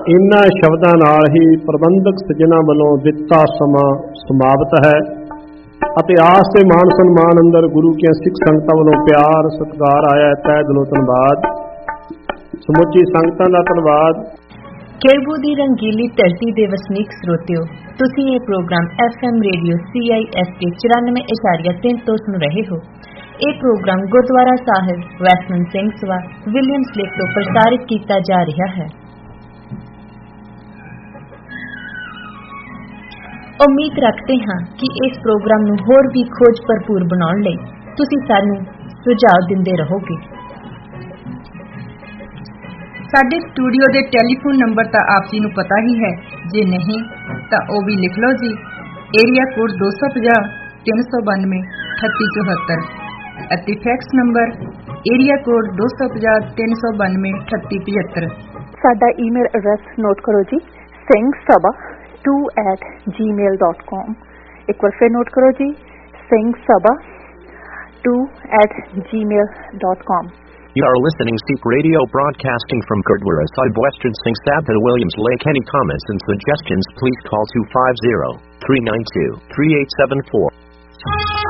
ਇਹਨਾਂ ਸ਼ਬਦਾਂ ਨਾਲ ਹੀ ਪ੍ਰਬੰਧਕ ਸੱਜਣਾ ਵੱਲੋਂ ਦਿੱਤਾ ਸਮਾਂ ਸਮਾਪਤ ਹੈ ਅਤੇ ਆਸ ਤੇ ਮਾਨ ਸਨਮਾਨ ਅੰਦਰ ਗੁਰੂ ਕੀਆਂ ਸਿੱਖ ਸੰਗਤਾਂ ਵੱਲੋਂ ਪਿਆਰ ਸਤਿਕਾਰ ਆਇਆ। ਤਹਿ ਦਿਲੋਂ ਧੰਨਵਾਦ। ਸਮੁੱਚੀ ਸੰਗਤਾਂ ਦਾ ਧੰਨਵਾਦ। ਕੇਰਬੂ ਦੀ ਰੰਗੀਲੀ ਧਰਤੀ ਦੇ ਵਸਨੀਕ ਸਰੋਤਿਓ, ਤੁਸੀਂ ਇਹ ਪ੍ਰੋਗਰਾਮ FM ਰੇਡੀਓ CISK 94.3 ਤੋਂ ਸੁਣ ਰਹੇ ਹੋ। ਇਹ ਪ੍ਰੋਗਰਾਮ ਗੁਰਦੁਆਰਾ ਸਾਹਿਬ western Singh Sabha Williams lake ਤੋਂ ਪ੍ਰਸਾਰਿਤ ਕੀਤਾ ਜਾ ਰਿਹਾ ਹੈ। ਉਮੀਦ ਰੱਖਦੇ ਹਾਂ ਕਿ ਇਸ ਪ੍ਰੋਗਰਾਮ ਨੂੰ ਹੋਰ ਵੀ ਖੋਜ ਭਰਪੂਰ ਬਣਾਉਣ ਲਈ ਤੁਸੀਂ ਸਾਨੂੰ ਸੁਝਾਅ ਦਿੰਦੇ ਰਹੋਗੇ। ਸਾਡੇ ਸਟੂਡੀਓ ਦੇ ਟੈਲੀਫੋਨ ਨੰਬਰ ਤਾਂ ਆਪ ਜੀ ਨੂੰ ਪਤਾ ਹੀ ਹੈ, ਜੇ ਨਹੀਂ ਤਾਂ ਉਹ ਵੀ ਲਿਖ ਲਓ ਜੀ। ਏਰੀਆ ਕੋਡ 250 392 3874 ਅਤੇ ਫੈਕਸ ਨੰਬਰ ਏਰੀਆ ਕੋਡ 250 392 3875। ਸਾਡਾ ਈਮੇਲ ਐਡਰੈਸ ਨੋਟ ਕਰੋ ਜੀ, singhsabha2@gmail.com। ਇੱਕ ਵਾਰ ਫਿਰ ਨੋਟ ਕਰੋ ਜੀ, singhsabha2@gmail.com। You are listening Sikh Radio broadcasting from Gurdwara Sahib Western Singh Sabha Williams Lake. Any comments and suggestions please call 250-392-3874.